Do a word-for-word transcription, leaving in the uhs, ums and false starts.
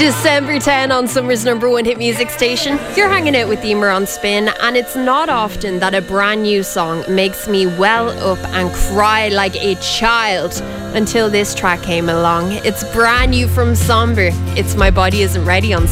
December tenth on Summer's number one hit music station. You're hanging out with Emer on Spin, and it's not often that a brand new song makes me well up and cry like a child until this track came along. It's brand new from Somber. It's My Body Isn't Ready on